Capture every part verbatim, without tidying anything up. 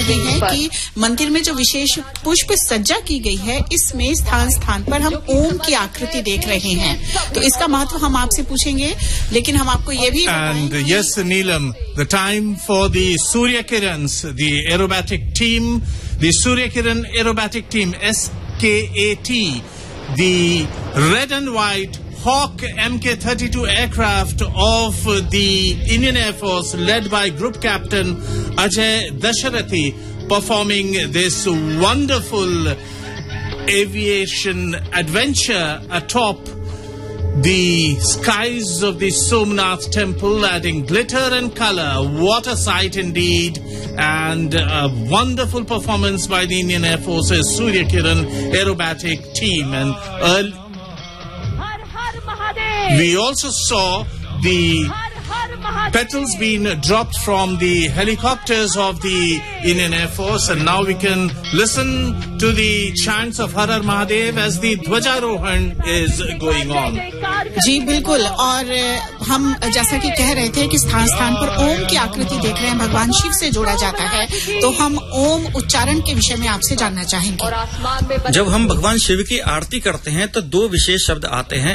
रहे हैं कि मंदिर में जो विशेष पुष्प सज्जा की गई है, इसमें स्थान स्थान पर हम ओम की आकृति देख रहे हैं। तो इसका महत्व हम आपसे पूछेंगे, लेकिन हम आपको ये भी And uh, yes, Neelam, the time for the Surya Kirans, the aerobatic team, the Surya Kiran aerobatic team, S K A T, the red and white Hawk M K thirty-two aircraft of the Indian Air Force led by Group Captain Ajay Dasharathi, performing this wonderful aviation adventure atop the skies of the Somnath temple, adding glitter and color. What a sight indeed, and a wonderful performance by the Indian Air Force's Surya Kiran aerobatic team. And early we also saw the petals being dropped from the helicopters of the Indian Air Force, and now we can listen to the chants of Har Har Mahadev as the Dhwajarohan is going on. जी बिल्कुल, और हम जैसा कि कह रहे थे कि स्थान स्थान पर ओम की आकृति देख रहे हैं, भगवान शिव से जोड़ा जाता है, तो हम ओम उच्चारण के विषय में आपसे जानना चाहेंगे। जब हम भगवान शिव की आरती करते हैं तो दो विशेष शब्द आते हैं।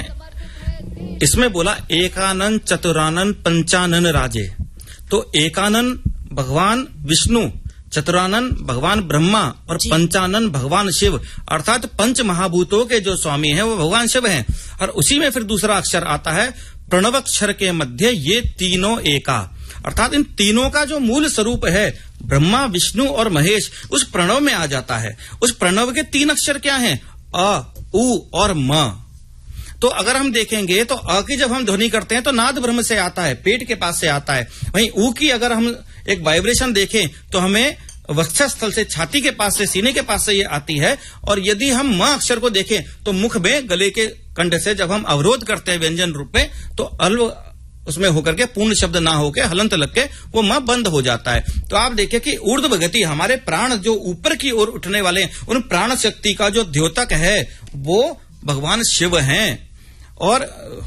इसमें बोला एकानन चतुरानन पंचानन राजे। तो एकानन भगवान विष्णु, चतुरानन भगवान ब्रह्मा और पंचानन भगवान शिव, अर्थात पंच महाभूतों के जो स्वामी हैं वो भगवान शिव हैं। और उसी में फिर दूसरा अक्षर आता है प्रणवक्षर के मध्य ये तीनों एका, अर्थात इन तीनों का जो मूल स्वरूप है ब्रह्मा विष्णु और महेश, उस प्रणव में आ जाता है। उस प्रणव के तीन अक्षर क्या हैं? अ, उ और म। तो अगर हम देखेंगे तो अ की जब हम ध्वनि करते हैं तो नाद ब्रह्म से आता है, पेट के पास से आता है। वहीं ऊ की अगर हम एक वाइब्रेशन देखें तो हमें वक्षस्थल से, छाती के पास से, सीने के पास से ये आती है। और यदि हम म अक्षर को देखें तो मुख में गले के कंठ से जब हम अवरोध करते हैं व्यंजन रूप में, तो अल्व उसमें होकर के पूर्ण शब्द ना होके हलंत लग के वो म बंद हो जाता है। तो आप देखिए कि ऊर्ध्व गति, हमारे प्राण जो ऊपर की ओर उठने वाले, उन प्राण शक्ति का जो द्योतक है वो भगवान शिव हैं। और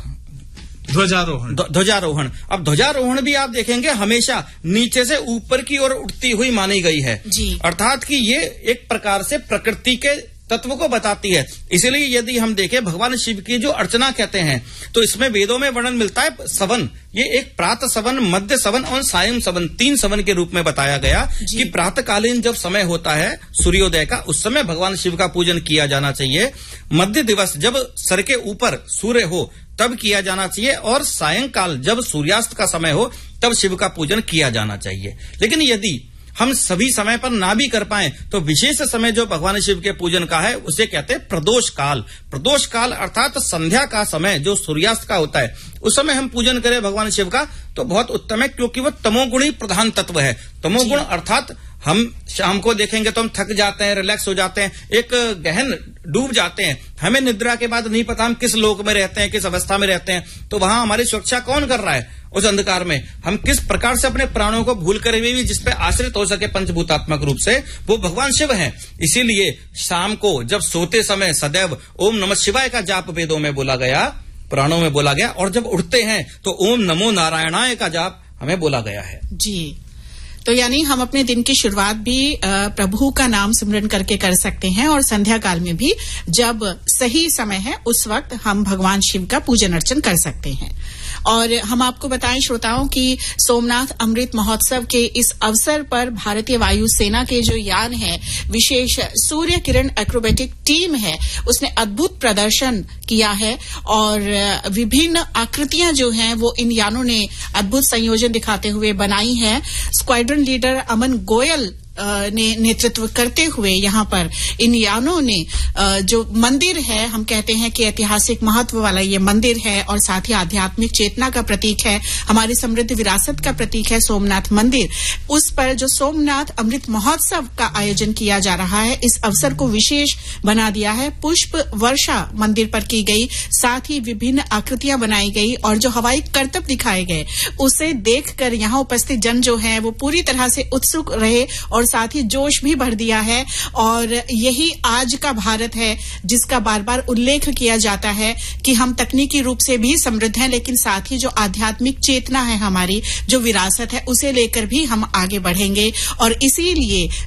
ध्वजारोहण ध्वजारोहण अब ध्वजारोहण भी आप देखेंगे हमेशा नीचे से ऊपर की ओर उठती हुई मानी गई है, अर्थात कि ये एक प्रकार से प्रकृति के तत्व को बताती है। इसलिए यदि हम देखें भगवान शिव की जो अर्चना कहते हैं तो इसमें वेदों में वर्णन मिलता है सवन, ये एक प्रातः सवन, मध्य सवन और सायं सवन, तीन सवन के रूप में बताया गया कि प्रातःकालीन जब समय होता है सूर्योदय का, उस समय भगवान शिव का पूजन किया जाना चाहिए। मध्य दिवस जब सर के ऊपर सूर्य हो तब किया जाना चाहिए, और सायंकाल जब सूर्यास्त का समय हो तब शिव का पूजन किया जाना चाहिए। लेकिन यदि हम सभी समय पर ना भी कर पाएं तो विशेष समय जो भगवान शिव के पूजन का है उसे कहते हैं प्रदोष काल। प्रदोष काल अर्थात संध्या का समय जो सूर्यास्त का होता है, उस समय हम पूजन करें भगवान शिव का तो बहुत उत्तम है, क्योंकि वो तमोगुणी प्रधान तत्व है। तमोगुण अर्थात हम शाम को देखेंगे तो हम थक जाते हैं, रिलैक्स हो जाते हैं, एक गहन डूब जाते हैं, हमें निद्रा के बाद नहीं पता हम किस लोक में रहते हैं, किस अवस्था में रहते हैं। तो वहां हमारी सुरक्षा कौन कर रहा है? उस अंधकार में हम किस प्रकार से अपने प्राणों को भूल कर हुए भी जिस पे आश्रित हो सके पंचभूतात्मक रूप से, वो भगवान शिव हैं। इसीलिए शाम को जब सोते समय सदैव ओम नमः शिवाय का जाप वेदों में बोला गया, पुराणों में बोला गया, और जब उठते हैं तो ओम नमो नारायणाय का जाप हमें बोला गया है। जी, तो यानी हम अपने दिन की शुरुआत भी प्रभु का नाम सिमरन करके कर सकते हैं, और संध्या काल में भी जब सही समय है उस वक्त हम भगवान शिव का पूजन अर्चन कर सकते हैं। और हम आपको बताएं श्रोताओं कि सोमनाथ अमृत महोत्सव के इस अवसर पर भारतीय वायुसेना के जो यान है, विशेष सूर्य किरण एक्रोबेटिक टीम है, उसने अद्भुत प्रदर्शन किया है, और विभिन्न आकृतियां जो हैं वो इन यानों ने अद्भुत संयोजन दिखाते हुए बनाई है। स्क्वाड्रन लीडर अमन गोयल ने नेतृत्व करते हुए यहाँ पर इन यानों ने जो मंदिर है, हम कहते हैं कि ऐतिहासिक महत्व वाला ये मंदिर है और साथ ही आध्यात्मिक चेतना का प्रतीक है, हमारी समृद्ध विरासत का प्रतीक है सोमनाथ मंदिर। उस पर जो सोमनाथ अमृत महोत्सव का आयोजन किया जा रहा है, इस अवसर को विशेष बना दिया है। पुष्प वर्षा मंदिर पर की गई, साथ ही विभिन्न आकृतियां बनाई गई, और जो हवाई करतब दिखाए गए उसे देखकर यहाँ उपस्थित जन जो है वो पूरी तरह से उत्सुक रहे, और साथ ही जोश भी भर दिया है। और यही आज का भारत है जिसका बार बार उल्लेख किया जाता है कि हम तकनीकी रूप से भी समृद्ध हैं, लेकिन साथ ही जो आध्यात्मिक चेतना है, हमारी जो विरासत है, उसे लेकर भी हम आगे बढ़ेंगे। और इसीलिए